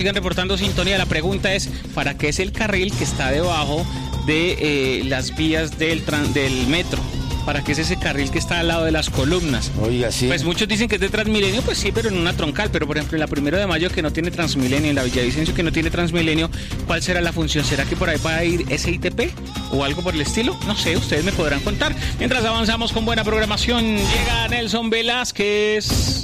Sigan reportando sintonía. La pregunta es, ¿para qué es el carril que está debajo de las vías del metro? ¿Para qué es ese carril que está al lado de las columnas? Oiga, sí. Pues muchos dicen que es de Transmilenio, pues sí, pero en una troncal. Pero por ejemplo, en la 1 de Mayo, que no tiene Transmilenio, en la Villavicencio, que no tiene Transmilenio, ¿cuál será la función? ¿Será que por ahí va a ir SITP o algo por el estilo? No sé, ustedes me podrán contar. Mientras avanzamos con buena programación, llega Nelson Velázquez.